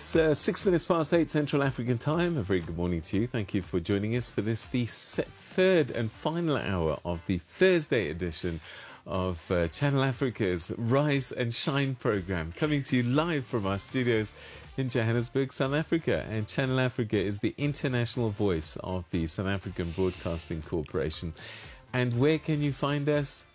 It's 6 minutes past 8 Central African time. A very good morning to you. Thank you for joining us for this, the third and final hour of the Thursday edition of Channel Africa's Rise and Shine program, coming to you live from our studios in Johannesburg, South Africa. And Channel Africa is the international voice of the South African Broadcasting Corporation. And where can you find us?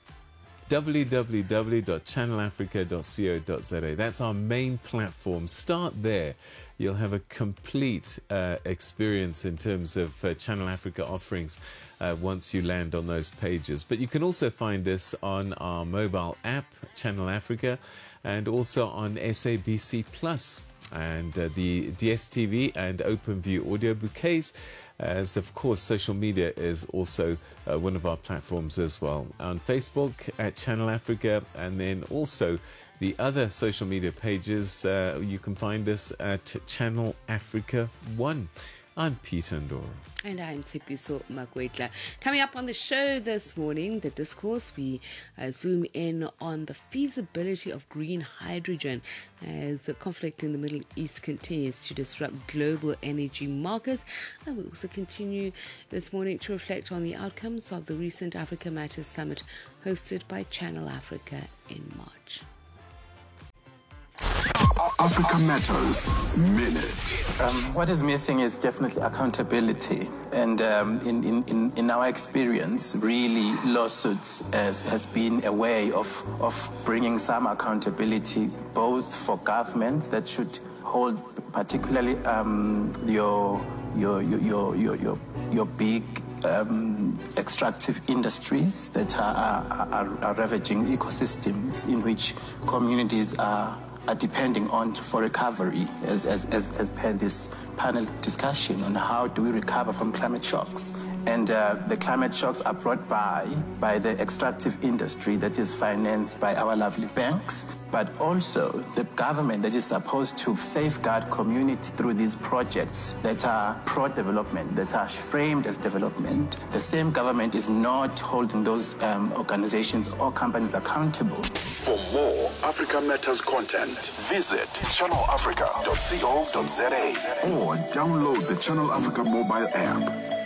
www.channelafrica.co.za. That's our main platform. Start there. You'll have a complete experience in terms of Channel Africa offerings once you land on those pages. But you can also find us on our mobile app, Channel Africa, and also on SABC Plus and the DSTV and OpenView audio bouquets. As of course, social media is also one of our platforms as well. On Facebook at Channel Africa, and then also the other social media pages, you can find us at Channel Africa 1. I'm Peter Ndoro. And I'm Tshepiso Makwetla. Coming up on the show this morning, The Discourse, we zoom in on the feasibility of green hydrogen as the conflict in the Middle East continues to disrupt global energy markets. And we also continue this morning to reflect on the outcomes of the recent Africa Matters Summit hosted by Channel Africa in March. Africa Matters Minute. What is missing is definitely accountability. And in our experience, really lawsuits has been a way of bringing some accountability, both for governments that should hold particularly your big extractive industries that are ravaging ecosystems in which communities are depending on for recovery, as per this panel discussion on how do we recover from climate shocks. And the climate shocks are brought by the extractive industry that is financed by our lovely banks, but also the government that is supposed to safeguard community through these projects that are pro-development, that are framed as development. The same government is not holding those organizations or companies accountable. For more Africa Matters content, visit channelafrica.co.za or download the Channel Africa mobile app.